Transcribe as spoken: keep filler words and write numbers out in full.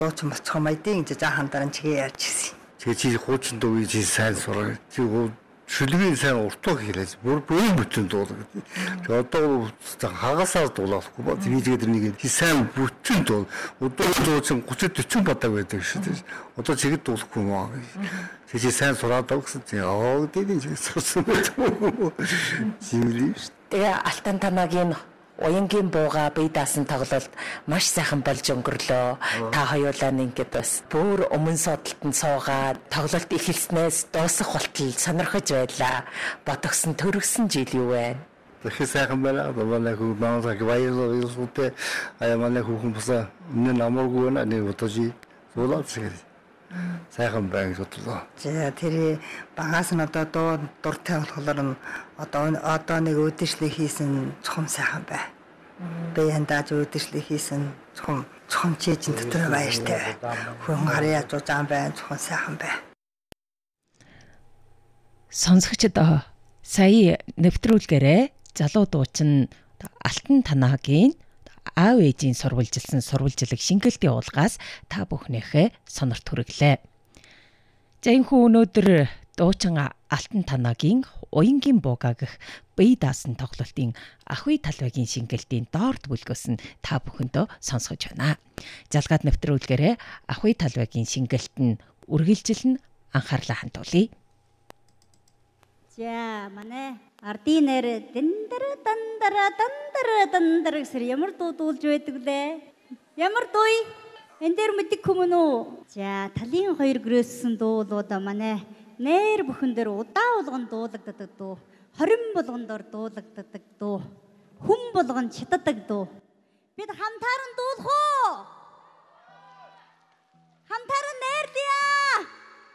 Дуучин болцох юм айдын гэж жаахан дараа нь чигээ ярьж ирсэн. Тэгээ чи хуучин дууг чи сайн сураа. Чи шүлгийн сайн уртуу хийлээс бүр бүрэн бүтэн дуулаа. Тэгээ одоо хагасаар дуулахгүй ба тэгээд тэрнийг сайн бүтэн дуул. Одоо дуучин тридцать40 бадаг байдаг шүү дээ. Одоо чигэд дуулахгүй юм аа. Тэгээ чи сайн сураад байгаа гэсэн. Аа тэгээд чи сурсан байх. Зимлээ шүү. Тэгээ Алтан танагийн уянгийн бууга бие даасан тоглолт маш сайхан болж өнгөрлөө. Та хоёулаа ингээд бас бүр өмнө содолтод суугаад тоглолт эхэлснээс дуусах болтол сонирхож байлаа. Бодогсон төрөгсөн жил юу вэ? Тэгэхээр сайхан байна. Манай хүү маасаг баярлалаа илсүүтэй. Ая манай хүүхэн босаа өмнө намаргүй байна. Нэг удажи зулаад шиг. Сайхан байна гэвчлээ. За тэр багаас нь одоо дуу дуртай болохоор одоо одоо нэг өдөшлөө хийсэн цохом сайхан бай. Би яндааж өдөшлөө хийсэн цохом цохом чийжин дотор баяртай. Хүн харьяа зузаан бай цохом сайхан бай. Сонсогчдод сая нэвтрүүлгээрээ залуу дуучин Алтан танагийн аав ээжийн сурвалжилсан сурвалжлаг шингэлтийн уулгаас та бүхнийхээ сонорт хүрэглээ. За энэхүү өнөөдөр дуучин Алтан танагийн уянгийн бууга гэх бие даасан тоглолтын Ахуй талбайгийн шингэлтийн доорд бүлгөөс нь та бүхэндөө сонсгож байна. Жалгаад нэвтрүүлгээрээ Ахуй талбайгийн шингэлт нь үргэлжилнэ анхаарлаа хандуулъя. За манай ардын нэр дэндар дандар дандар дандар гэсэр ямар дуу дуулж байдаг лээ? Ямар дуу? Энд дээр мэддэг хүмүүс үү? За талын хоёр гэрээссэн дуулууд манай нэр бүхэн дээр удаа болгон дуулагддаг дуу. Хорин болгондор дуулагддаг дуу. Хүн болгон читадаг дуу. Бид хамтаран дуулах уу?